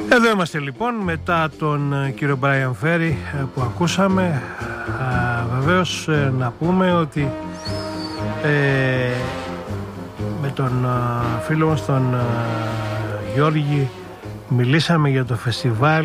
Εδώ είμαστε λοιπόν μετά τον κύριο Μπράιαν Φέρι που ακούσαμε. Βεβαίως να πούμε ότι με τον φίλο μας τον Γιώργη μιλήσαμε για το φεστιβάλ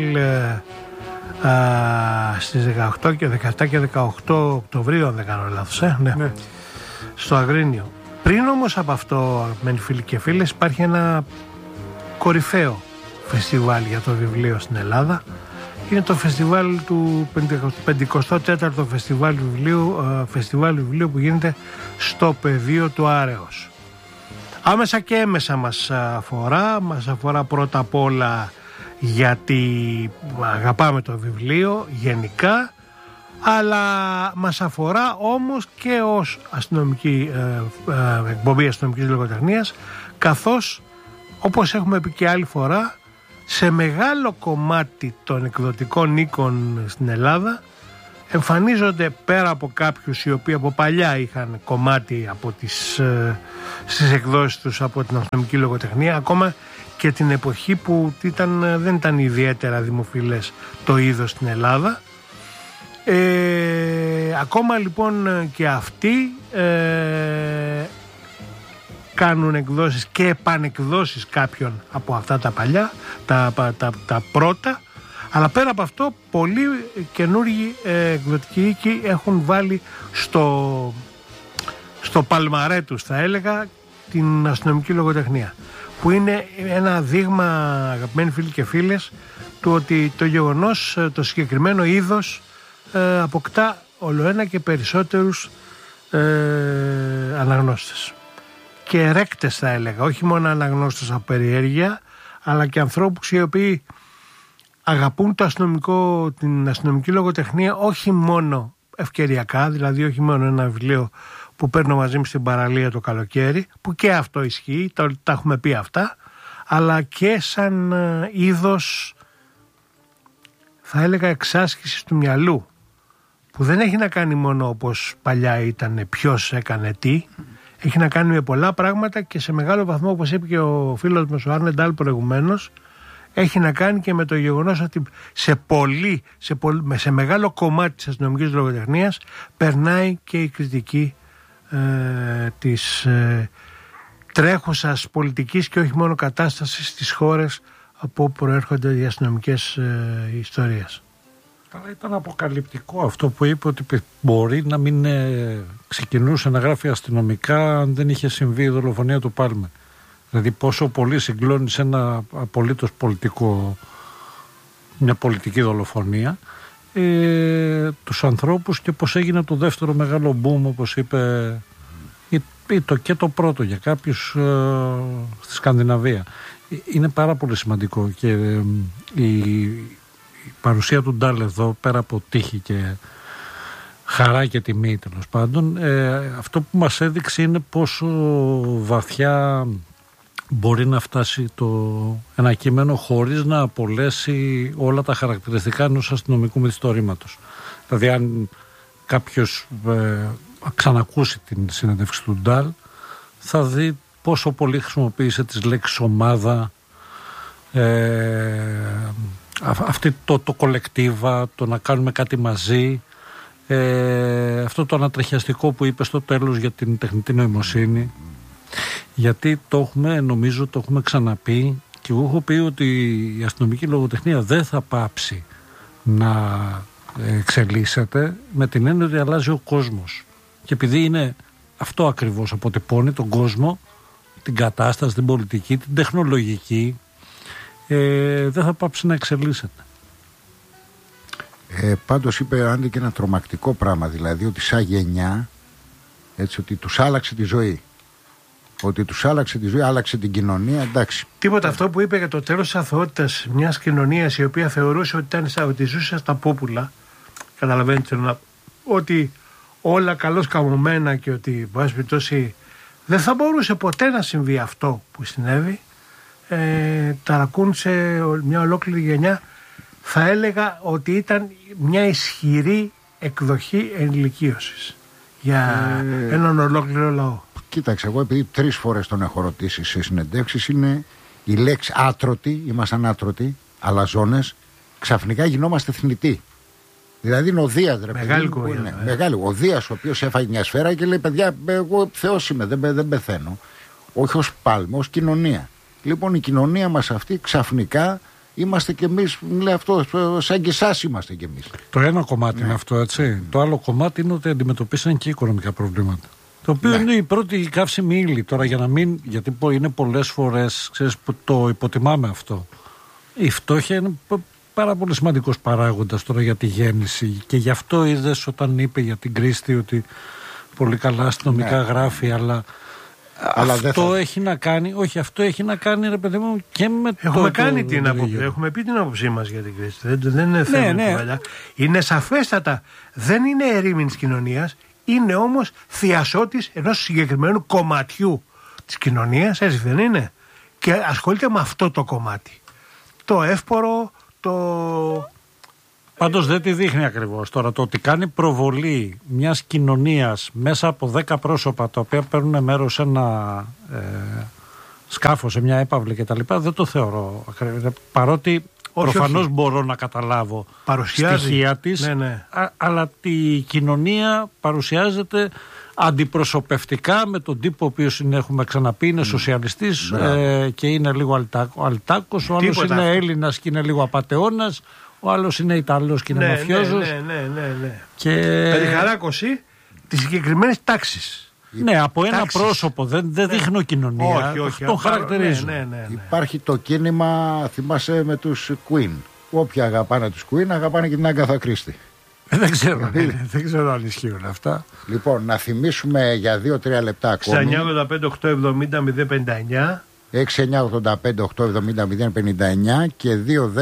στις 18 και 17 και 18 Οκτωβρίου, αν δεν κάνω λάθος, ναι. Στο Αγρίνιο. Πριν όμως από αυτό, με φίλοι και φίλες, υπάρχει ένα κορυφαίο φεστιβάλ για το βιβλίο στην Ελλάδα. Είναι το φεστιβάλ του 54ο φεστιβάλ βιβλίου που γίνεται στο πεδίο του Άρεος. Άμεσα και έμεσα μας αφορά πρώτα απ' όλα γιατί αγαπάμε το βιβλίο γενικά, αλλά μας αφορά όμως και ως αστυνομική εκπομπή αστυνομικής λογοτεχνίας, καθώς, όπως έχουμε πει και άλλη φορά, σε μεγάλο κομμάτι των εκδοτικών οίκων στην Ελλάδα εμφανίζονται, πέρα από κάποιους οι οποίοι από παλιά είχαν κομμάτι από στις εκδόσεις τους από την αστυνομική λογοτεχνία, ακόμα και την εποχή που δεν ήταν ιδιαίτερα δημοφιλές το είδος στην Ελλάδα. Ακόμα λοιπόν και αυτοί κάνουν εκδόσεις και επανεκδόσεις κάποιων από αυτά τα παλιά, τα πρώτα, αλλά πέρα από αυτό πολλοί καινούργιοι εκδοτικοί οίκοι έχουν βάλει στο παλμαρέ τους, θα έλεγα, την αστυνομική λογοτεχνία, που είναι ένα δείγμα, αγαπημένοι φίλοι και φίλες, του ότι το γεγονός, το συγκεκριμένο είδος αποκτά ολοένα και περισσότερους αναγνώστες και ερέκτες, θα έλεγα, όχι μόνο αναγνώστες από περιέργεια, αλλά και ανθρώπους οι οποίοι αγαπούν την αστυνομική λογοτεχνία όχι μόνο ευκαιριακά, δηλαδή όχι μόνο ένα βιβλίο που παίρνω μαζί μου στην παραλία το καλοκαίρι, που και αυτό ισχύει, τα έχουμε πει αυτά, αλλά και σαν είδος, θα έλεγα, εξάσκησης του μυαλού, που δεν έχει να κάνει μόνο όπως παλιά ήταν ποιος έκανε τι, έχει να κάνει με πολλά πράγματα και σε μεγάλο βαθμό, όπως είπε και ο φίλος μας ο Άρνε Ντάλ προηγουμένως, έχει να κάνει και με το γεγονός ότι σε μεγάλο κομμάτι της αστυνομικής λογοτεχνίας περνάει και η κριτική της τρέχουσας πολιτικής και όχι μόνο κατάστασης στις χώρες από όπου προέρχονται οι αστυνομικές ιστορίες. Αλλά ήταν αποκαλυπτικό αυτό που είπε, ότι μπορεί να μην ξεκινούσε να γράφει αστυνομικά αν δεν είχε συμβεί η δολοφονία του Πάλμε. Δηλαδή πόσο πολύ συγκλώνει σε ένα απολύτως μια πολιτική δολοφονία τους ανθρώπους, και πως έγινε το δεύτερο μεγάλο boom, όπως είπε, ή το πρώτο για κάποιους στη Σκανδιναβία. Είναι πάρα πολύ σημαντικό και η παρουσία του Ντάλ εδώ, πέρα από τύχη και χαρά και τιμή τέλος πάντων, αυτό που μας έδειξε είναι πόσο βαθιά μπορεί να φτάσει ένα κείμενο χωρίς να απολέσει όλα τα χαρακτηριστικά ενός αστυνομικού μυθιστορήματος. Δηλαδή αν κάποιος ξανακούσει την συνέντευξη του Ντάλ, θα δει πόσο πολύ χρησιμοποίησε τις λέξεις ομάδα, αυτή το κολεκτίβα, το να κάνουμε κάτι μαζί, αυτό το ανατρεχιαστικό που είπε στο τέλος για την τεχνητή νοημοσύνη. Γιατί νομίζω το έχουμε ξαναπεί, και εγώ έχω πει ότι η αστυνομική λογοτεχνία δεν θα πάψει να εξελίσσεται, με την έννοια ότι αλλάζει ο κόσμος, και επειδή είναι αυτό ακριβώς, αποτυπώνει τον κόσμο, την κατάσταση, την πολιτική, την τεχνολογική, δεν θα πάψει να εξελίσσεται. Πάντως είπε Άντι και ένα τρομακτικό πράγμα, δηλαδή ότι σαν γενιά, έτσι, ότι τους άλλαξε τη ζωή. Ότι τους άλλαξε τη ζωή, άλλαξε την κοινωνία, εντάξει. Τίποτα αυτό που είπε για το τέλος της αθωότητας μιας κοινωνίας η οποία θεωρούσε ότι ζούσε στα πούπουλα. Καταλαβαίνετε, ότι όλα καλώς καμωμένα και ότι δεν θα μπορούσε ποτέ να συμβεί αυτό που συνέβη. Ταρακούνησε μια ολόκληρη γενιά. Θα έλεγα ότι ήταν μια ισχυρή εκδοχή ενηλικίωσης για έναν ολόκληρο λαό. Κοίταξε, εγώ επειδή 3 φορές τον έχω ρωτήσει σε συνεντεύξεις, είναι η λέξη άτρωτοι, ήμασταν άτρωτοι, αλαζόνες, ξαφνικά γινόμαστε θνητοί. Δηλαδή είναι ο Δίας, Μεγάλη κουβέντα. Μεγάλη. Ο Δίας, ο οποίος έφαγε μια σφαίρα και λέει: παιδιά, εγώ Θεός είμαι, δεν πεθαίνω. Όχι ως πάλμα, ως κοινωνία. Λοιπόν, η κοινωνία μας αυτή ξαφνικά είμαστε κι εμείς, λέει αυτό, σαν και εσάς είμαστε κι εμείς. Το ένα κομμάτι είναι αυτό, έτσι. Το άλλο κομμάτι είναι ότι αντιμετωπίσαν και οικονομικά προβλήματα. Το οποίο είναι η πρώτη καύσιμη ύλη. Τώρα για να μην. Γιατί είναι πολλές φορές, ξέρεις, που το υποτιμάμε αυτό. Η φτώχεια είναι πάρα πολύ σημαντικός παράγοντας τώρα για τη γέννηση. Και γι' αυτό είδες όταν είπε για την Κρίστη ότι πολύ καλά αστυνομικά γράφει, αλλά αυτό έχει να κάνει. Όχι, αυτό έχει να κάνει, ρε παιδί μου, και με έχουμε κάνει την άποψη. Έχουμε πει την άποψή μας για την Κρίστη. Δεν είναι θέμα. Είναι σαφέστατα. Δεν είναι ερήμην της κοινωνίας. Είναι όμως θειασότης ενός συγκεκριμένου κομματιού της κοινωνίας, έτσι δεν είναι? Και ασχολείται με αυτό το κομμάτι. Το εύπορο, Πάντως δεν τη δείχνει ακριβώς. Τώρα το ότι κάνει προβολή μιας κοινωνίας μέσα από 10 πρόσωπα τα οποία παίρνουν μέρος σε ένα σκάφος, σε μια έπαυλη κτλ. Δεν το θεωρώ ακριβώς. Παρότι προφανώς μπορώ να καταλάβω στοιχεία της, αλλά η κοινωνία παρουσιάζεται αντιπροσωπευτικά με τον τύπο ο οποίος έχουμε ξαναπεί είναι σοσιαλιστής και είναι λίγο αλτάκος, ο άλλος είναι Έλληνας και είναι λίγο απατεώνας, ο άλλος είναι Ιταλός και είναι μαφιόζος. Και περιχαράκωση της συγκεκριμένης τάξης. Ναι, από ένα πρόσωπο, δεν δείχνω κοινωνία. Όχι, τον χαρακτηρίζω. Υπάρχει το κίνημα, θυμάσαι, με τους Queen. Όποιοι αγαπάνε τους Queen, αγαπάνε και την Άγκαθα Κρίστη. Δεν ξέρω αν ισχύουν αυτά. Λοιπόν, να θυμίσουμε για 2-3 λεπτά ακόμη. 6985-870-059 6985-870-059 και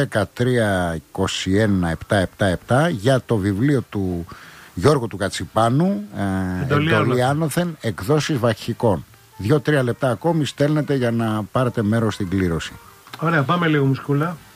2-13-21-777 για το βιβλίο του Γιώργου του Κατσιπάνου, Εντολή Άνωθεν, εκδόσεις Βαχικών. 2-3 λεπτά ακόμη στέλνετε για να πάρετε μέρος στην κλήρωση. Ωραία, πάμε λίγο μουσκούλα.